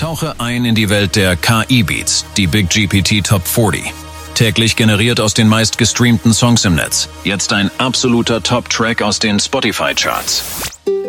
Tauche ein in die Welt der KI-Beats, die Big GPT Top 40. Täglich generiert aus den meistgestreamten Songs im Netz. Jetzt ein absoluter Top-Track aus den Spotify-Charts.